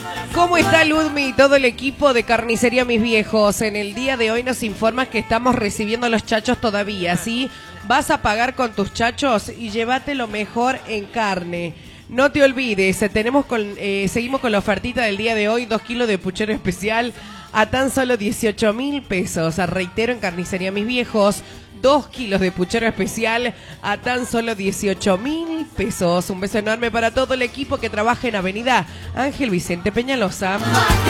¿Cómo está Ludmi y todo el equipo de Carnicería Mis Viejos? En el día de hoy nos informan que estamos recibiendo a los chachos todavía, ¿sí? Vas a pagar con tus chachos y llévate lo mejor en carne. No te olvides, seguimos con la ofertita del día de hoy, 2 kilos de puchero especial a tan solo 18.000 pesos. Reitero, en Carnicería Mis Viejos, 2 kilos de puchero especial a tan solo 18.000 pesos. Un beso enorme para todo el equipo que trabaja en Avenida Ángel Vicente Peñalosa.